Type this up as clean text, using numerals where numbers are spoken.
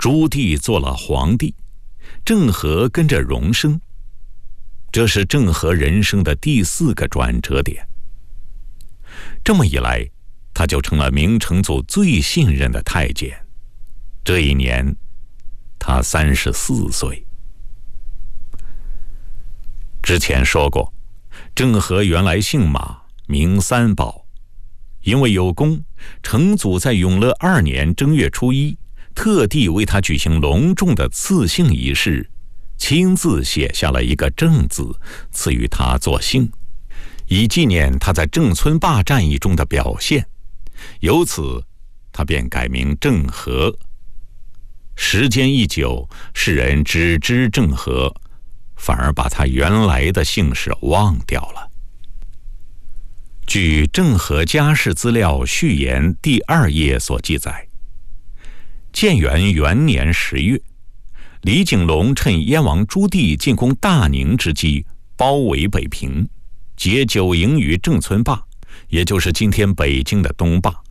朱棣做了皇帝，郑和跟着荣升。这是郑和人生的第4个转折点。这么一来，他就成了明成祖最信任的太监。这一年，他34岁。之前说过，郑和原来姓马，名三宝。因为有功，成祖在永乐2年正月初1，特地为他举行隆重的赐姓仪式，亲自写下了一个郑字，赐予他做姓，以纪念他在郑村坝战役中的表现。由此，他便改名郑和。时间一久，世人只知郑和，反而把他原来的姓氏忘掉了。据郑和家世资料序言第2页所记载，建元元年10月，李景隆趁燕王朱棣进攻大宁之机，包围北平，结9营于郑村坝，也就是今天北京的东坝。